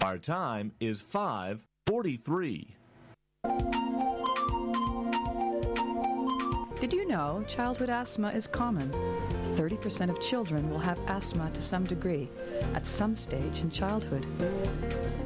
Our time is 5:43. Did you know childhood asthma is common? 30% of children will have asthma to some degree at some stage in childhood.